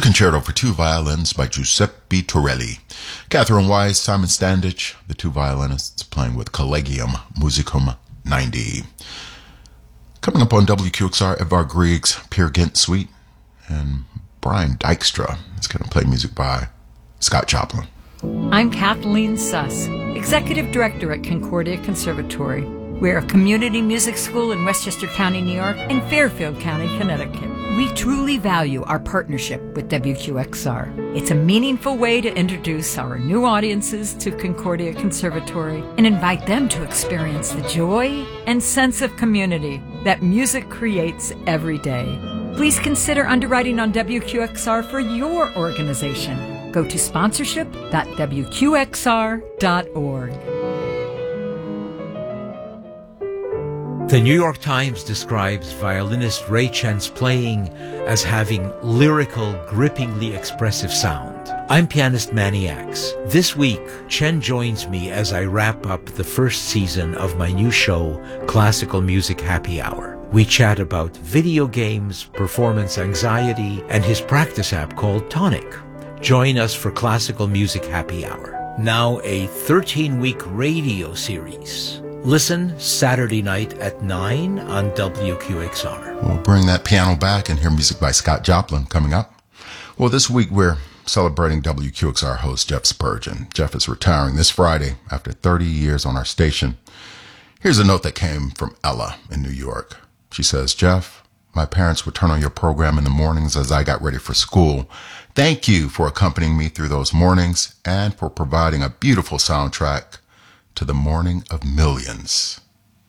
Concerto for Two Violins by Giuseppe Torelli. Catherine Wise, Simon Standage, the two violinists playing with Collegium Musicum 90. Coming up on WQXR, Edvard Grieg's Peer Gynt Suite, and Brian Dykstra is going to play music by Scott Joplin. I'm Kathleen Suss, Executive Director at Concordia Conservatory. We're a community music school in Westchester County, New York, and Fairfield County, Connecticut. We truly value our partnership with WQXR. It's a meaningful way to introduce our new audiences to Concordia Conservatory and invite them to experience the joy and sense of community that music creates every day. Please consider underwriting on WQXR for your organization. Go to sponsorship.wqxr.org. The New York Times describes violinist Ray Chen's playing as having lyrical, grippingly expressive sound. I'm pianist Manny Axe. This week, Chen joins me as I wrap up the first season of my new show, Classical Music Happy Hour. We chat about video games, performance anxiety, and his practice app called Tonic. Join us for Classical Music Happy Hour, now a 13-week radio series. Listen Saturday night at 9 on WQXR. We'll bring that piano back and hear music by Scott Joplin coming up. Well, this week we're celebrating WQXR host Jeff Spurgeon. Jeff is retiring this Friday after 30 years on our station. Here's a note that came from Ella in New York. She says, Jeff, my parents would turn on your program in the mornings as I got ready for school. Thank you for accompanying me through those mornings and for providing a beautiful soundtrack to the morning of millions.